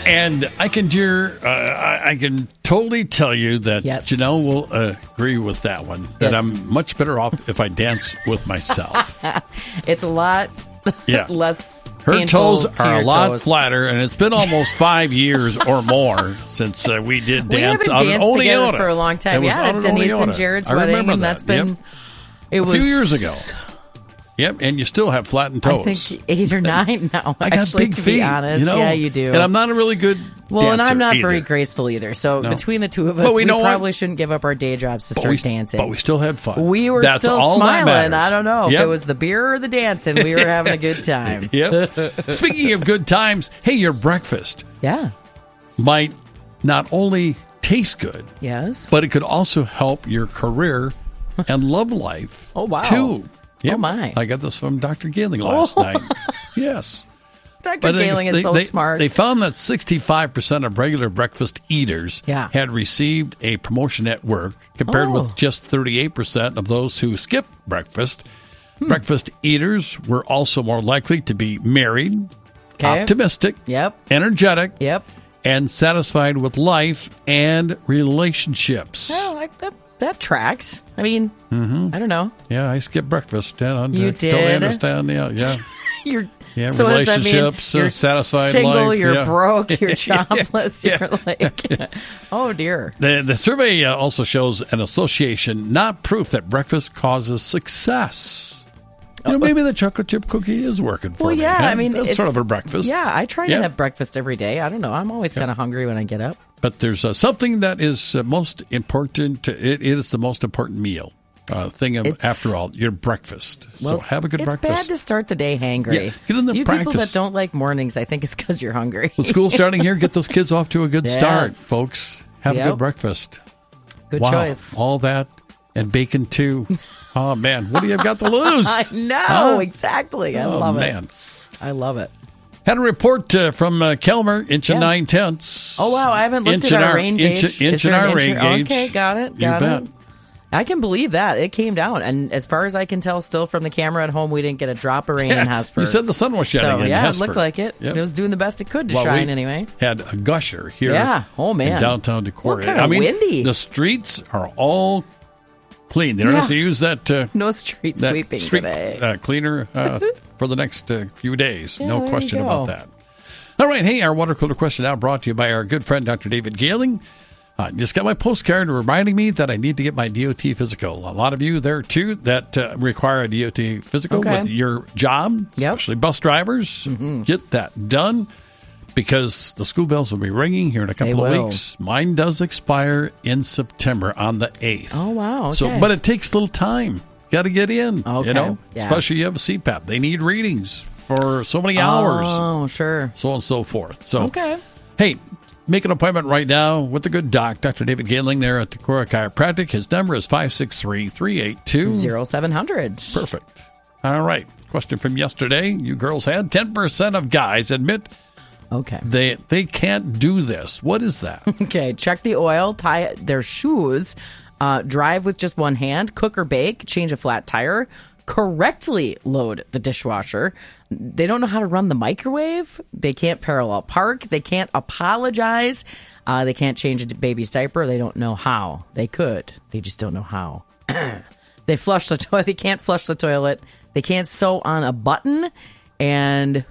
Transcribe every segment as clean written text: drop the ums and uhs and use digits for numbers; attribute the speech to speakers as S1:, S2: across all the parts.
S1: And I can totally tell you that Janelle will agree with that one. That I'm much better off if I dance with myself.
S2: It's a lot less.
S1: Her toes are a lot flatter, and it's been almost 5 years or more since we did dance out in Oneota.
S2: Together for a long time. At Denise and Jared's wedding, and that's been
S1: a few years ago. Yep, and you still have flattened toes.
S2: I think 8 or 9 now.
S1: I got big feet,
S2: to be honest. Yeah, you do.
S1: And I'm not a really good dancer
S2: and I'm not
S1: either.
S2: very graceful either. So between the two of us, we probably shouldn't give up our day jobs to start dancing.
S1: But we still had fun.
S2: We were still smiling. I don't know if it was the beer or the dancing. We were having a good time.
S1: Speaking of good times, hey, your breakfast might not only taste good, but it could also help your career and love life too. Yep.
S2: Oh, my.
S1: I got this from Dr. Galing last night. Yes.
S2: Dr. Galing is so smart.
S1: They found that 65% of regular breakfast eaters had received a promotion at work, compared with just 38% of those who skipped breakfast. Breakfast eaters were also more likely to be married, optimistic, energetic, and satisfied with life and relationships.
S2: Well, that tracks. I mean, I don't know.
S1: Yeah, I skipped breakfast.
S2: You did?
S1: Totally understand. Yeah.
S2: So
S1: relationships,
S2: you're
S1: satisfied
S2: single,
S1: life.
S2: You're broke, you're jobless, you're like, oh dear.
S1: The survey also shows an association, not proof, that breakfast causes success. Maybe the chocolate chip cookie is working for me.
S2: Well, yeah, I mean,
S1: it's sort of a breakfast.
S2: Yeah, I try to have breakfast every day. I don't know. I'm always kind of hungry when I get up.
S1: But there's something that is most important. It is the most important meal. After all, your breakfast. So have a good breakfast.
S2: It's bad to start the day hangry.
S1: Yeah, get in the
S2: you
S1: practice.
S2: People that don't like mornings, I think it's because you're hungry.
S1: Well, school's starting here. Get those kids off to a good start, folks. Have a good breakfast.
S2: Good choice.
S1: All that and bacon too. Oh, man. What do you got to lose?
S2: I know. Exactly. I love it. I love it.
S1: Had a report from Kelmer, 1.9".
S2: Oh, wow. I haven't looked at our rain gauge.
S1: Inch in our rain gauge.
S2: Okay, got it.
S1: Got it.
S2: I can believe that. It came down. And as far as I can tell, still from the camera at home, we didn't get a drop of rain in Hesper.
S1: You said the sun was shining in Hesper.
S2: It looked like it. Yep. It was doing the best it could to shine anyway.
S1: Had a gusher here
S2: in
S1: downtown Decorah.
S2: Windy.
S1: The streets are all clean. They don't have to use that
S2: no street sweeping today.
S1: Cleaner for the next few days. No question about that. All right. Hey, our water cooler question now brought to you by our good friend, Dr. David Galing. Just got my postcard reminding me that I need to get my DOT physical. A lot of you there, too, that require a DOT physical with your job, especially bus drivers. Get that done because the school bells will be ringing here in a couple of weeks. Mine does expire in September on the 8th.
S2: Oh, wow. Okay.
S1: So, but it takes a little time. Got to get in, especially you have a CPAP. They need readings for so many hours.
S2: Oh, sure.
S1: So on and so forth. So, hey, make an appointment right now with the good doc, Dr. David Galing, there at Decorah Chiropractic. His number is 563-382-0700. Perfect. All right. Question from yesterday. You girls had 10% of guys admit they can't do this. What is that?
S2: Okay. Check the oil, tie their shoes, drive with just one hand, cook or bake, change a flat tire, correctly load the dishwasher. They don't know how to run the microwave. They can't parallel park. They can't apologize. They can't change a baby's diaper. They don't know how. They could. They just don't know how. They flush the toilet. They can't flush the toilet. They can't sew on a button. And,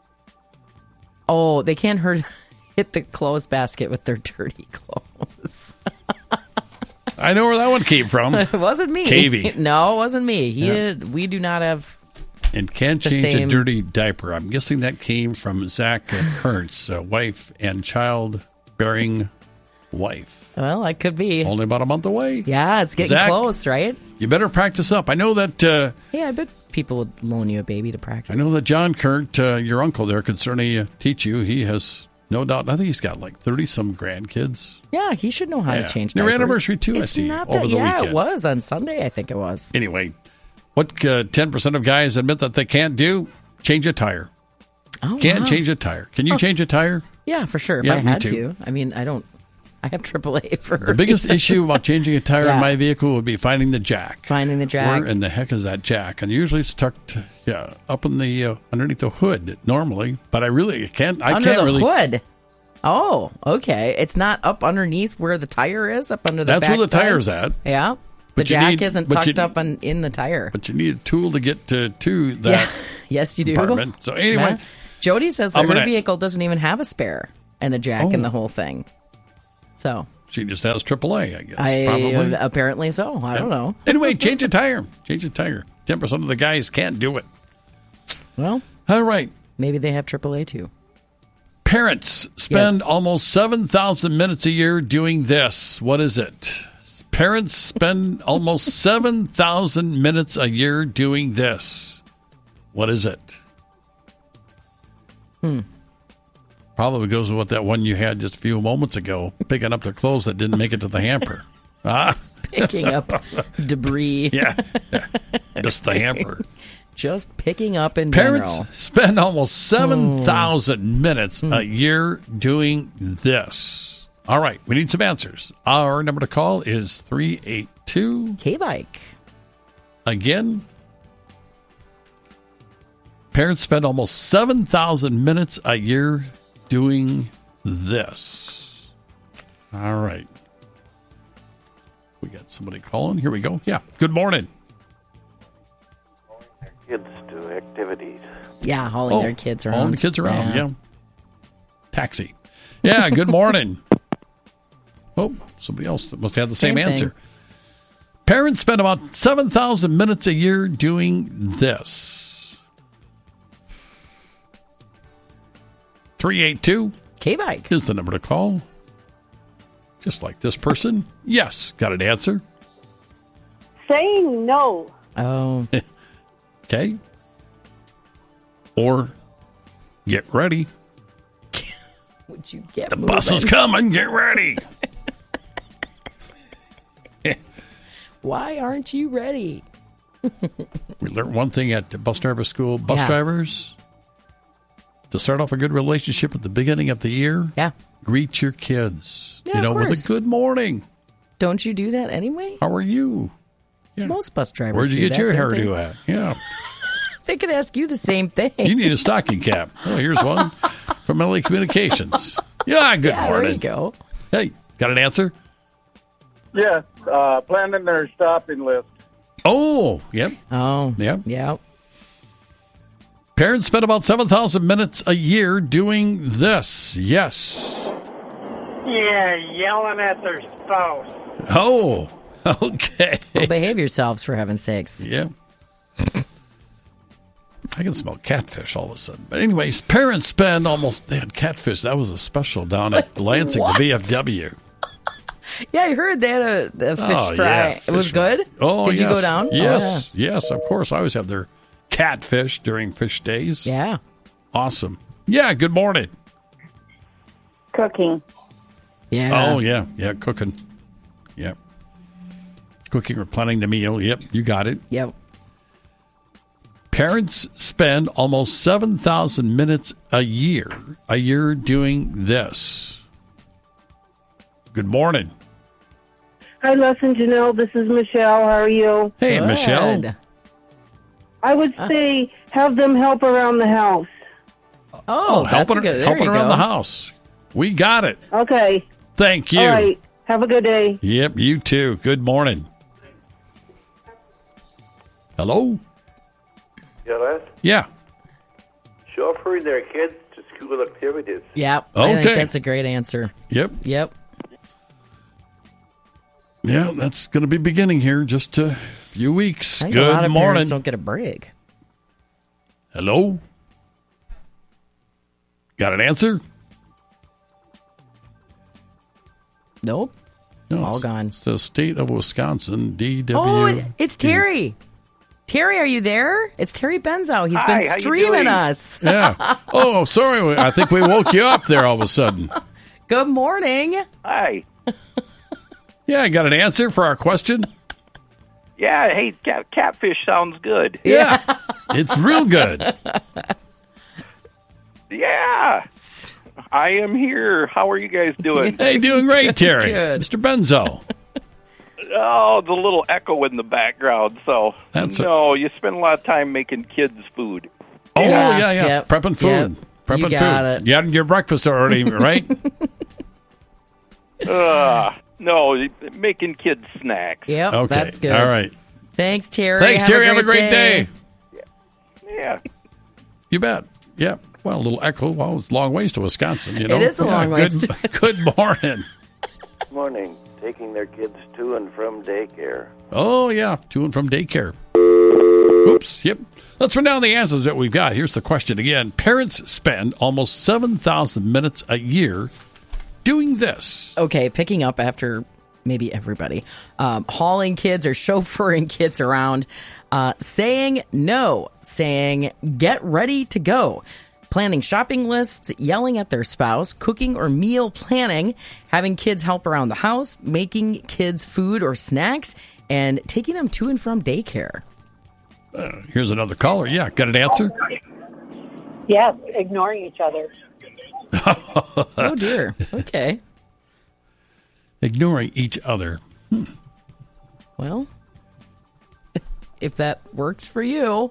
S2: they can't hit the clothes basket with their dirty clothes.
S1: I know where that one came from.
S2: It wasn't me.
S1: Cavey.
S2: No, it wasn't me. We do not have...
S1: And can't change a dirty diaper. I'm guessing that came from Zach Kurtz, wife and child-bearing wife.
S2: Well, that could be.
S1: Only about a month away.
S2: Yeah, it's getting close, right?
S1: You better practice up. I know that...
S2: I bet people would loan you a baby to practice.
S1: I know that John Kurt, your uncle there, could certainly teach you. He has... No doubt. I think he's got like 30-some grandkids.
S2: Yeah, he should know how to change diapers.
S1: Their anniversary, too, I see, over the weekend.
S2: Yeah, it was on Sunday, I think it was.
S1: Anyway, what 10% of guys admit that they can't do? Change a tire.
S2: Oh,
S1: Can't change a tire. Can you change a tire?
S2: Yeah, for sure, if I had to. I mean, I have AAA for
S1: the biggest issue about changing a tire in my vehicle would be finding the jack.
S2: Where
S1: in the heck is that jack? And usually it's tucked up in the underneath the hood normally, but I really can't.
S2: Under the hood. Oh, okay. It's not up underneath where the tire is, up under the
S1: That's where the
S2: backside?
S1: tire's at.
S2: Yeah. The
S1: But you
S2: jack
S1: need-
S2: isn't
S1: but you-
S2: tucked up in the tire.
S1: But you need a tool to get to that
S2: Yeah. Yes, you do.
S1: compartment. So anyway,
S2: Yeah. Jody says that
S1: I'm
S2: her
S1: gonna-
S2: vehicle doesn't even have a spare and a jack in the whole thing. So
S1: she just has AAA, I guess. Probably.
S2: apparently so. I don't know.
S1: Anyway, change a tire. Change a tire. 10% of the guys can't do it.
S2: Well,
S1: All right.
S2: maybe they have AAA too.
S1: Parents spend
S2: Yes.
S1: almost 7,000 minutes a year doing this. What is it? Parents spend almost 7,000 minutes a year doing this. What is it? Probably goes with what that one you had just a few moments ago, picking up the clothes that didn't make it to the hamper.
S2: Picking up debris.
S1: Yeah. Just the hamper.
S2: Just picking up in
S1: Parents
S2: general.
S1: spend almost 7,000 minutes a year doing this. All right, we need some answers. Our number to call is 382.
S2: K-Bike.
S1: Again, parents spend almost 7,000 minutes a year doing this. All right. We got somebody calling. Here we go. Yeah, good morning.
S3: Kids do activities.
S2: Yeah, hauling their kids around.
S1: Hauling the kids around, yeah. Taxi. Yeah, good morning. Oh, somebody else that must have the same
S2: Same thing.
S1: answer. Parents spend about 7,000 minutes a year doing this. 382
S2: K-Bike.
S1: is the number to call. Just like this person. Yes, got an answer.
S4: Saying no.
S2: Oh,
S1: Okay. Or get ready.
S2: would you get
S1: The
S2: moving?
S1: bus is coming. Get ready.
S2: Why aren't you ready?
S1: We learned one thing at the bus driver school. Bus
S2: Yeah.
S1: drivers, to start off a good relationship at the beginning of the year,
S2: Yeah.
S1: greet your kids.
S2: Yeah, of
S1: with
S2: course.
S1: a good morning.
S2: Don't you do that anyway?
S1: How are you? Yeah.
S2: Most bus drivers
S1: Where'd you
S2: do
S1: get
S2: that,
S1: your
S2: don't
S1: hairdo
S2: they?
S1: at? Yeah.
S2: They could ask you the same thing.
S1: You need a stocking cap. Oh, here's one from LA Communications. Yeah, good
S2: yeah,
S1: morning.
S2: there you go.
S1: Hey, got an answer?
S3: Yes, planning their shopping list.
S1: Oh, yep.
S2: Oh,
S1: Yep.
S2: yeah.
S1: Parents spend about 7,000 minutes a year doing this. Yes.
S4: Yeah, yelling at their spouse.
S1: Oh, okay.
S2: Well, behave yourselves, for heaven's sakes.
S1: Yeah. I can smell catfish all of a sudden. But anyways, parents spend almost, they had catfish. That was a special down at Lansing,
S2: What?
S1: the VFW.
S2: Yeah, I heard they had a fish
S1: Oh,
S2: fry.
S1: yeah,
S2: It was
S1: fish fry.
S2: good?
S1: Oh,
S2: Did
S1: yes.
S2: you go down?
S1: Yes, yes, of course. I always have their catfish during fish days.
S2: Oh, yeah.
S1: Awesome. Yeah, good morning.
S4: Cooking.
S2: Yeah.
S1: Oh, yeah, cooking. Yep. Cooking or planning the meal. Yep, you got it.
S2: Yep.
S1: Parents spend almost 7,000 minutes a year doing this. Good morning.
S4: Hi, Les and Janelle. This is Michelle. How are you?
S1: Hey,
S2: Good.
S1: Michelle.
S4: I would say have them help around the house.
S2: Oh, that's
S1: helping
S2: a good. There
S1: helping
S2: you
S1: around
S2: go.
S1: the house. We got it.
S4: Okay.
S1: Thank you.
S4: All right. Have a good day.
S1: Yep, you too. Good morning. Hello?
S3: Yeah, Les?
S1: Yeah.
S3: Chauffeuring their kids to school activities.
S2: Yep. I think
S1: Okay.
S2: that's a great answer.
S1: Yep.
S2: Yep.
S1: Yeah, that's going to be beginning here in just a few weeks.
S2: I think a
S1: Good
S2: lot of
S1: morning.
S2: parents don't get a break.
S1: Hello? Got an answer?
S2: Nope.
S1: No,
S2: All gone.
S1: It's the state of Wisconsin, DW.
S2: Oh, it's Terry. Terry, are you there? It's Terry Benzo. He's
S3: Hi,
S2: been
S3: how you
S2: streaming
S3: doing?
S2: us.
S1: Yeah. Oh, sorry. I think we woke you up there all of a sudden.
S2: Good morning.
S3: Hi.
S1: Yeah, I got an answer for our question.
S3: Yeah, hey, catfish sounds good.
S1: Yeah. It's real good.
S3: Yeah. I am here. How are you guys doing?
S1: Hey, doing great, Terry.
S2: Good.
S1: Mr. Benzo.
S3: Oh, the little echo in the background. So,
S1: That's
S3: you spend a lot of time making kids
S1: Oh,
S3: food.
S1: yeah.
S2: Yep.
S1: Prepping food.
S2: Yep.
S1: Prepping
S2: You got
S1: food.
S2: it.
S1: You had your breakfast already, right?
S3: No, making kids snacks.
S2: Yep,
S1: Okay.
S2: that's good.
S1: All right.
S2: Thanks, Terry.
S1: Thanks, Terry. Have a great day.
S3: Yeah.
S1: You bet. Yep. Well, a little echo. Well, it's a long ways to Wisconsin, you know.
S2: It is a long ways
S1: good, Good morning.
S5: Morning. Taking their kids to and from daycare.
S1: Oh, yeah. To and from daycare. Oops. Yep. Let's run down the answers that we've got. Here's the question again. Parents spend almost 7,000 minutes a year doing this.
S2: Okay, picking up after maybe everybody. Hauling kids or chauffeuring kids around. Saying no. Saying get ready to go. Planning shopping lists, yelling at their spouse, cooking or meal planning, having kids help around the house, making kids food or snacks, and taking them to and from daycare.
S1: Here's another caller. Yeah, got an answer?
S6: Yes, ignoring each other.
S2: Oh, dear. Okay.
S1: Ignoring each other.
S2: Well, if that works for you.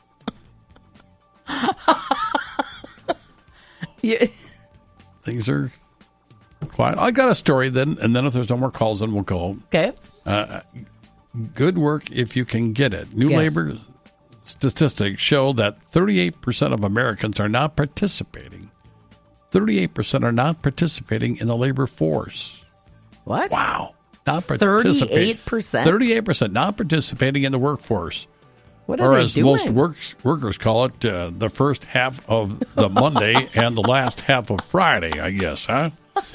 S2: Yeah.
S1: Things are quiet. I got a story then, and then if there's no more calls, then we'll go.
S2: Okay.
S1: Good work if you can get it. New
S2: Yes.
S1: labor statistics show that 38% of Americans are not participating. 38% are not participating in the labor force.
S2: What?
S1: Wow. Not participating.
S2: 38%?
S1: 38% not participating in the workforce.
S2: What are
S1: Or
S2: they
S1: as
S2: doing?
S1: most workers call it, the first half of the Monday and the last half of Friday, I guess, huh?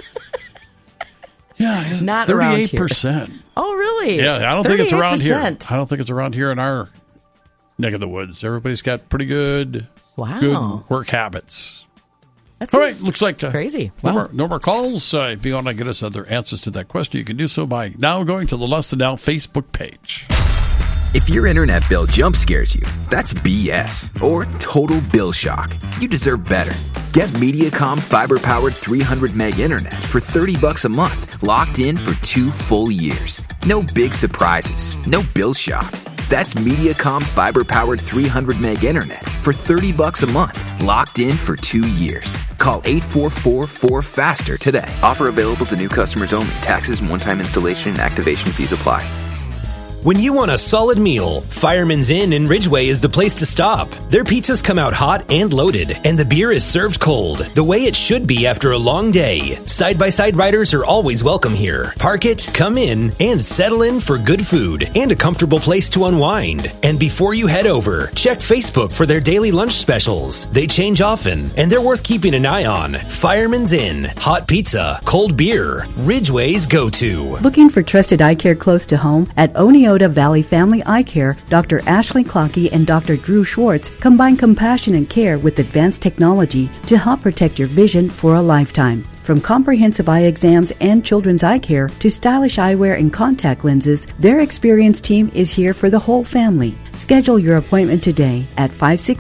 S1: Yeah,
S2: Not around here.
S1: 38%.
S2: Oh, really?
S1: Yeah, I don't think it's around here.
S2: 38%.
S1: I don't think it's around here in our neck of the woods. Everybody's got pretty good work habits.
S2: That's
S1: All right, looks like
S2: crazy.
S1: No more calls. If you want to get us other answers to that question, you can do so by now going to the Less Than Now Facebook page.
S7: If your internet bill jump scares you, that's BS or total bill shock. You deserve better. Get Mediacom fiber-powered 300 meg internet for $30 a month, locked in for 2 full years. No big surprises, no bill shock. That's Mediacom fiber-powered 300 meg internet for $30 a month, locked in for 2 years. Call 844-4FASTER today. Offer available to new customers only. Taxes and one-time installation and activation fees apply.
S8: When you want a solid meal, Fireman's Inn in Ridgeway is the place to stop. Their pizzas come out hot and loaded, and the beer is served cold, the way it should be after a long day. Side-by-side riders are always welcome here. Park it, come in, and settle in for good food and a comfortable place to unwind. And before you head over, check Facebook for their daily lunch specials. They change often, and they're worth keeping an eye on. Fireman's Inn, hot pizza, cold beer, Ridgeway's go-to.
S9: Looking for trusted eye care close to home? At Oneota Valley Family Eye Care, Dr. Ashley Clockey and Dr. Drew Schwartz combine compassionate care with advanced technology to help protect your vision for a lifetime. From comprehensive eye exams and children's eye care to stylish eyewear and contact lenses, their experienced team is here for the whole family. Schedule your appointment today at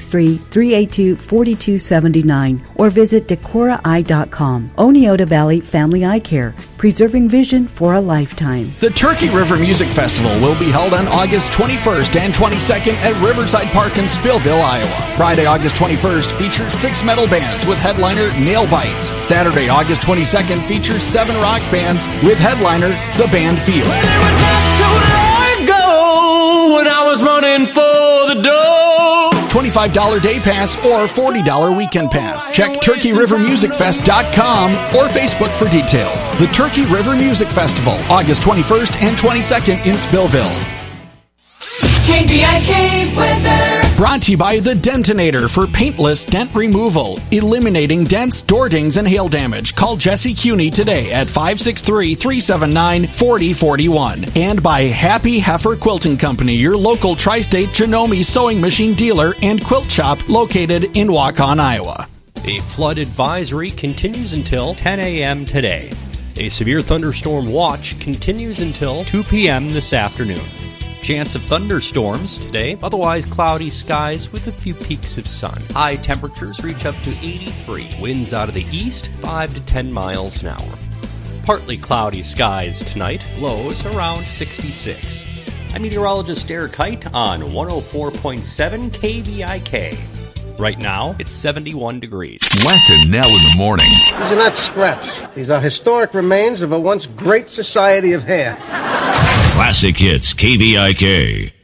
S9: 563-382-4279 or visit decoraeye.com. Oneota Valley Family Eye Care, preserving vision for a lifetime.
S10: The Turkey River Music Festival will be held on August 21st and 22nd at Riverside Park in Spillville, Iowa. Friday, August 21st features 6 metal bands with headliner Nailbite. Saturday, August 22nd features 7 rock bands with headliner The Band Field.
S11: Well, it was not so long ago when I was running for the dough.
S10: $25 day pass or $40 weekend pass. Check TurkeyRiverMusicFest.com or Facebook for details. The Turkey River Music Festival, August 21st and 22nd in Spillville.
S11: KVIK weather.
S10: Brought to you by The Dentinator for paintless dent removal, eliminating dents, door dings, and hail damage. Call Jesse Cuney today at 563-379-4041. And by Happy Heifer Quilting Company, your local tri-state Janome sewing machine dealer and quilt shop located in Waukon, Iowa.
S12: A flood advisory continues until 10 a.m. today. A severe thunderstorm watch continues until 2 p.m. this afternoon. Chance of thunderstorms today, otherwise cloudy skies with a few peaks of sun. High temperatures reach up to 83. Winds out of the east, 5 to 10 miles an hour. Partly cloudy skies tonight, lows around 66. I'm meteorologist Eric Kite on 104.7 KVIK. Right now, it's 71 degrees.
S13: Les and Nell in the morning.
S14: These are not scraps. These are historic remains of a once great society of hair.
S13: Classic Hits, KVIK.